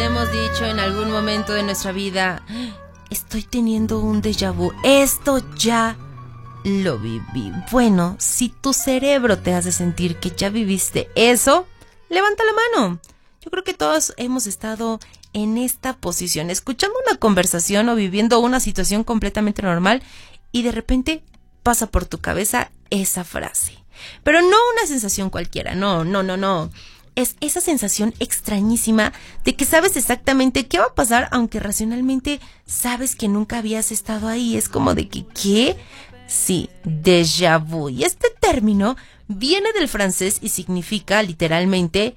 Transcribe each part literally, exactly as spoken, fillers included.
hemos dicho en algún momento de nuestra vida, estoy teniendo un déjà vu, esto ya lo viví. Bueno, si tu cerebro te hace sentir que ya viviste eso, levanta la mano. Yo creo que todos hemos estado en esta posición, escuchando una conversación o viviendo una situación completamente normal y de repente pasa por tu cabeza esa frase. Pero no una sensación cualquiera, no, no, no, no. Es esa sensación extrañísima de que sabes exactamente qué va a pasar, aunque racionalmente sabes que nunca habías estado ahí. Es como de que, ¿qué? Sí, déjà vu. Y este término viene del francés y significa literalmente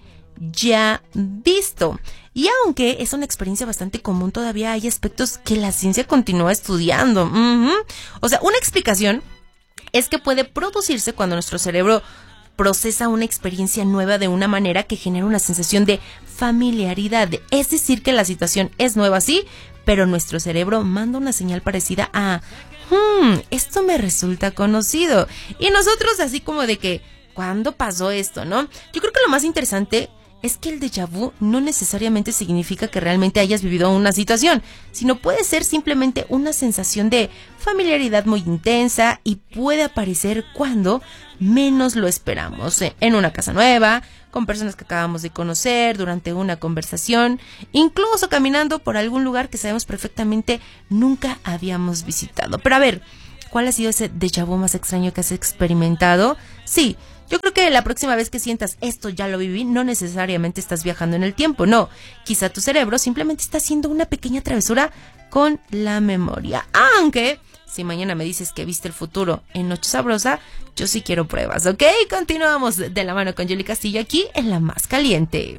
ya visto. Y aunque es una experiencia bastante común, todavía hay aspectos que la ciencia continúa estudiando. Uh-huh. O sea, una explicación es que puede producirse cuando nuestro cerebro procesa una experiencia nueva de una manera que genera una sensación de familiaridad. Es decir, que la situación es nueva, sí, pero nuestro cerebro manda una señal parecida a Hmm, esto me resulta conocido. Y nosotros así como de que, ¿cuándo pasó esto, no? Yo creo que lo más interesante es que el déjà vu no necesariamente significa que realmente hayas vivido una situación, sino puede ser simplemente una sensación de familiaridad muy intensa y puede aparecer cuando menos lo esperamos, en una casa nueva, con personas que acabamos de conocer, durante una conversación, incluso caminando por algún lugar que sabemos perfectamente nunca habíamos visitado. Pero a ver, ¿cuál ha sido ese déjà vu más extraño que has experimentado? Sí, yo creo que la próxima vez que sientas esto ya lo viví, no necesariamente estás viajando en el tiempo, no. Quizá tu cerebro simplemente está haciendo una pequeña travesura con la memoria. Aunque, si mañana me dices que viste el futuro en Noche Sabrosa, yo sí quiero pruebas, ¿ok? Continuamos de la mano con Yoli Castillo aquí en La Más Caliente.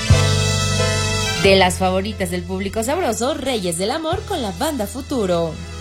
De las favoritas del público sabroso, Reyes del Amor con la banda Futuro.